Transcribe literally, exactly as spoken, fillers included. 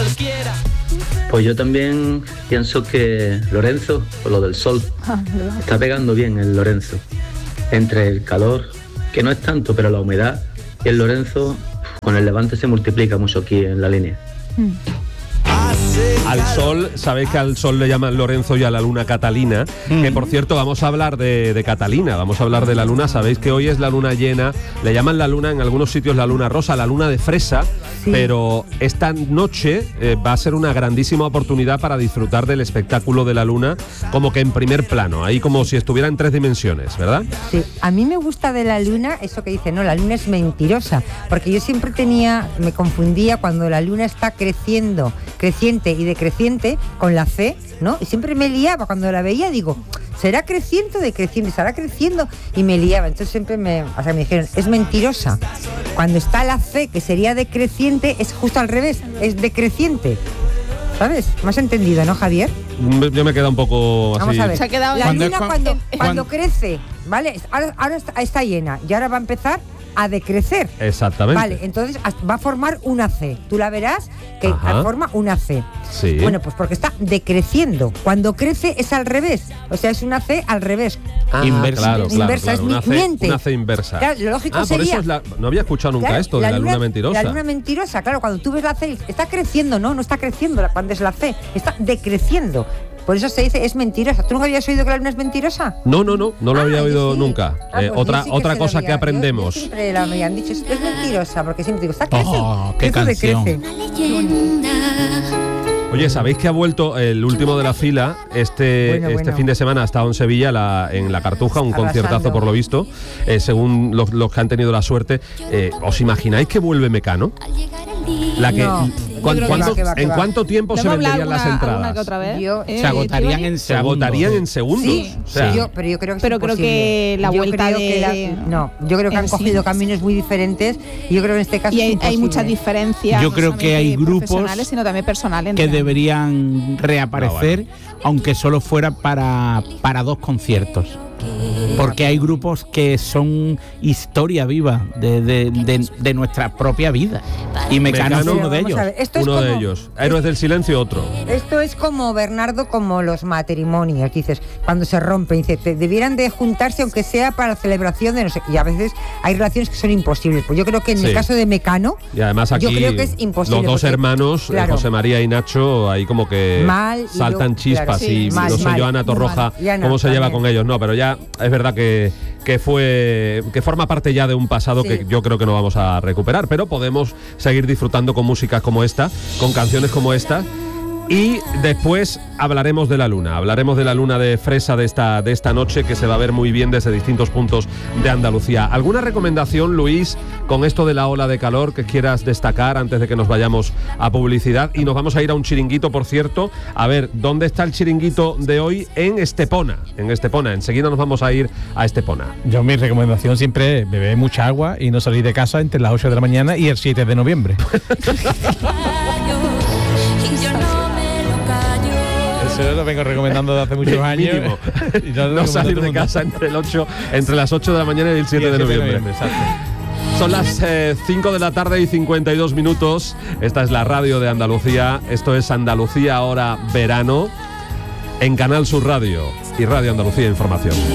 Pues yo también pienso que Lorenzo, por lo del sol, está pegando bien el Lorenzo. Entre el calor, que no es tanto, pero la humedad, y el Lorenzo, con el levante se multiplica mucho aquí en la línea. Mm. Al sol, sabéis que al sol le llaman Lorenzo y a la luna Catalina, mm. que por cierto vamos a hablar de, de Catalina, vamos a hablar de la luna. Sabéis que hoy es la luna llena, le llaman la luna en algunos sitios la luna rosa, la luna de fresa, sí. Pero esta noche eh, va a ser una grandísima oportunidad para disfrutar del espectáculo de la luna, como que en primer plano, ahí como si estuviera en tres dimensiones, ¿verdad? Sí, a mí me gusta de la luna eso que dice, no, la luna es mentirosa, porque yo siempre tenía, me confundía cuando la luna está creciendo, creciente y decreciente con la C, ¿no? Y siempre me liaba cuando la veía, digo, ¿será creciente o decreciente? ¿Estará creciendo? Y me liaba, entonces siempre me, o sea, me dijeron, es mentirosa. Cuando está la C, que sería decreciente, es justo al revés, es decreciente. ¿Sabes? ¿Me has entendido, no, Javier? Yo me he quedado un poco así. Vamos a ver, se ha quedado la cuando luna cu- cuando, en- cuando crece, ¿vale? Ahora, ahora está, está llena y ahora va a empezar a decrecer. Exactamente. Vale, entonces va a formar una C. Tú la verás que Ajá. forma una C. Sí. Bueno, pues porque está decreciendo. Cuando crece es al revés. O sea, es una C al revés. Ah, Inversa. Claro, claro, Inversa, claro, es una mi- C, miente. una C inversa. Claro, lo lógico ah, por sería- eso es la, no había escuchado nunca Claro, esto de la luna, mentirosa. La luna mentirosa, claro, cuando tú ves la C, está creciendo, no, no está creciendo cuando es la C, está decreciendo. Por eso se dice es mentirosa. ¿Tú nunca habías oído que la luna es mentirosa? No, no, no, no lo Ah, había yo oído sí. nunca. Ah, Eh, pues otra yo sí que otra se lo cosa había- que aprendemos. Yo, yo siempre la me han dicho, es, es mentirosa, porque siempre digo, está crece. Oh, qué crece, canción. decrece. Oye, ¿sabéis que ha vuelto el último de la fila este, Bueno, este bueno. fin de semana? Ha estado en Sevilla, la, en La Cartuja, un Arrasando. conciertazo por lo visto, eh, según los, los que han tenido la suerte. Eh, ¿Os imagináis que vuelve Mecano? La que, No, ¿cuán- yo creo que cuánto- va, que va, que ¿En va. cuánto tiempo Lo se hemos hablado venderían las alguna- alguna entradas? que otra vez. Yo- Eh, Se agotarían Chivoni. en Se agotarían en segundos. Sí, O sea, Yo, pero yo creo que es Pero creo imposible. que la Yo vuelta creo de- que la- no, yo creo que en han sí. cogido caminos muy diferentes y yo creo que en este caso Y es hay, hay imposible. muchas diferencias. Yo no creo que hay solamente grupos profesionales, sino también personales. que entre- deberían reaparecer, No, aunque solo fuera para, para dos conciertos. Porque hay grupos que son historia viva de, de, de, de nuestra propia vida. Y Mecano es Mecano, uno de Vamos ellos. a ver, esto es uno de como- ellos. Héroes del Silencio, otro. Esto es como, Bernardo, como los matrimonios, dices, cuando se rompen, dices, te- debieran de juntarse aunque sea para celebración de no sé, y a veces hay relaciones que son imposibles. Pues yo creo que en Sí. el caso de Mecano, Y además aquí yo creo que es imposible. los dos porque, hermanos, eh, claro, José María y Nacho, ahí como que Mal, y saltan yo- chispas claro, sí, y mal, no sé mal, yo, Ana muy Torroja, mal. Y Ana cómo se lleva también. con ellos. No, pero ya es verdad que, que fue que forma parte ya de un pasado Sí. que yo creo que no vamos a recuperar, pero podemos seguir disfrutando con músicas como esta, con canciones como esta. Y después hablaremos de la luna, hablaremos de la luna de fresa de esta, de esta noche, que se va a ver muy bien desde distintos puntos de Andalucía. ¿Alguna recomendación, Luis, con esto de la ola de calor que quieras destacar antes de que nos vayamos a publicidad? Y nos vamos a ir a un chiringuito, por cierto. A ver, ¿dónde está el chiringuito de hoy? En Estepona, en Estepona. Enseguida nos vamos a ir a Estepona. Yo mi recomendación siempre es beber mucha agua y no salir de casa entre las ocho de la mañana y el siete de noviembre. Eso lo vengo recomendando desde hace muchos años. Mínimo. Y yo lo No recomiendo a salir todo de el mundo. casa entre, el ocho, entre las ocho de la mañana y el siete Y el de siete noviembre. exacto. Son las eh, cinco de la tarde y cincuenta y dos minutos. Esta es la radio de Andalucía. Esto es Andalucía Ahora Verano en Canal Sur Radio y Radio Andalucía Información.